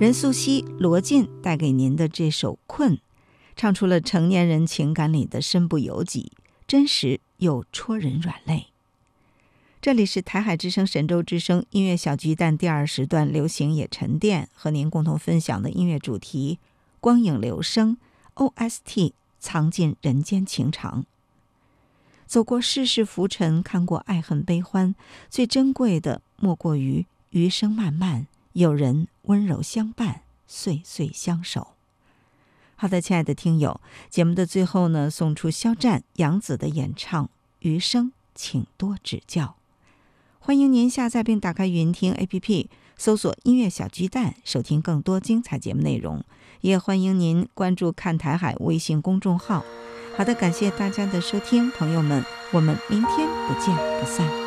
任素汐、罗晋带给您的这首《困》，唱出了成年人情感里的身不由己，真实又戳人软泪。这里是台海之声神州之声音乐小巨蛋第2时段流行也沉淀，和您共同分享的音乐主题光影流声 OST 藏进人间情长。走过世事浮沉，看过爱恨悲欢，最珍贵的莫过于余生漫漫，有人温柔相伴，岁岁相守。好的，亲爱的听友，节目的最后呢，送出肖战、杨紫的演唱《余生，请多指教》。欢迎您下载并打开云听 APP， 搜索音乐小巨蛋，收听更多精彩节目内容。也欢迎您关注看台海微信公众号。好的，感谢大家的收听，朋友们，我们明天不见不散。